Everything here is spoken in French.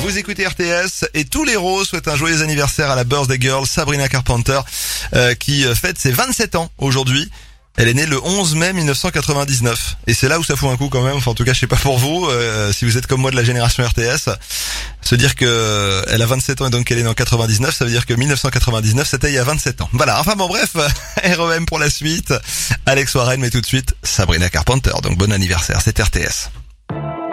Vous écoutez RTS et tous les héros souhaitent un joyeux anniversaire à la birthday girl Sabrina Carpenter qui fête ses 27 ans aujourd'hui. Elle est née le 11 mai 1999 et c'est là où ça fout un coup quand même. Enfin en tout cas je sais pas pour vous, si vous êtes comme moi de la génération RTS, se dire que elle a 27 ans et donc qu'elle est née en 99, ça veut dire que 1999 c'était il y a 27 ans. Voilà, enfin bon bref, REM pour la suite, Alex Warren mais tout de suite Sabrina Carpenter, donc bon anniversaire, c'est RTS.